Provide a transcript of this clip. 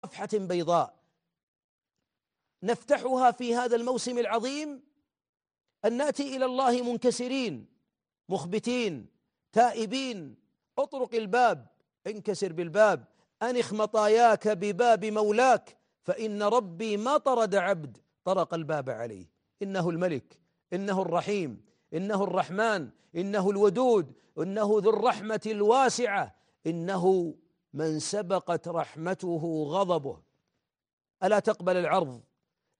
صفحة بيضاء نفتحها في هذا الموسم العظيم، أن نأتي إلى الله منكسرين مخبتين تائبين. اطرق الباب، انكسر بالباب، أنخ مطاياك بباب مولاك، فإن ربي ما طرد عبد طرق الباب عليه. إنه الملك، إنه الرحيم، إنه الرحمن، إنه الودود، إنه ذو الرحمة الواسعة، إنه من سبقت رحمته غضبه. ألا تقبل العرض